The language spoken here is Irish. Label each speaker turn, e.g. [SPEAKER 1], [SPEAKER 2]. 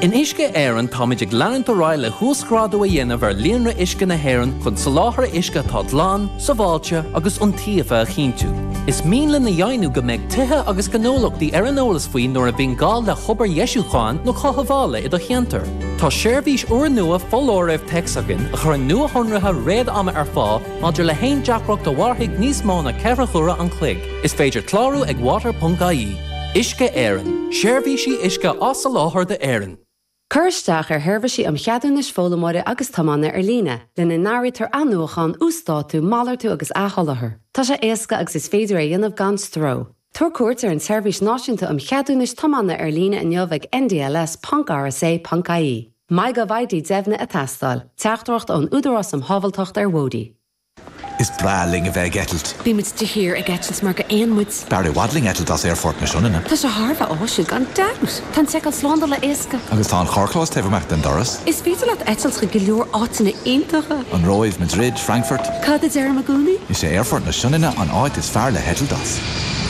[SPEAKER 1] In Isce Éireann táiméid ag leanann do ráil le thuascrádú a dhéanamh ar líonra Isce na hÉireann chun sa láthair Isce atá dlán, sa bháilte agus iontaofa a chinntiú. Is míle na dhéanú go mbeidh tithe agus gnólachtaí ar an eolas faoin nuair a bhíonn gál le chobar Ieisúcháin nó chothabhála i do cheantar. Tá séirbhís uair nua follóireamh texagan a chur an nua honratha réad ama ar fá maidir le haon deacracht do bharthaigh níos mó na ceithre chura an chloig. Is féidir clárú ag water.ie. Isce Éireann. Séirbhísí Isce as sa láthair de Éireann.
[SPEAKER 2] Cursteach herbhisi cheadúnas fólamóide agus tamanna ar líne, lena náiritar anúchan ústáú, málartú agus atholathar. Tá sé éasca agus is féidir a dhéanamh gan stró. Tuair cuairt ar an seirbhís náisiúnta cheadúnas tamanna ar líne in neomhaigh ndls.rsa.ie. Mai go bhaidí deimhne a tastal, teachtacht an údarás am habaltocht ar Wódi.
[SPEAKER 3] Is braling a bheith getalt.
[SPEAKER 2] Bí mit de hir a getals mar go éonmuid.
[SPEAKER 3] Barry wadling etalt as airfort na siúnina.
[SPEAKER 2] Tá sé Harbh áisiú gan daus. Tá teáil slánda le éasca.
[SPEAKER 3] Agus tá an chorchlás tefamach den doras.
[SPEAKER 2] Is féidir leat etals go leor átainna aontacha.
[SPEAKER 3] An Roimh, Madrid, Frankfurt.
[SPEAKER 2] Cad is ar a magúnaí?
[SPEAKER 3] Is sé airfort na siúnina an áit is fearr le hetalt as.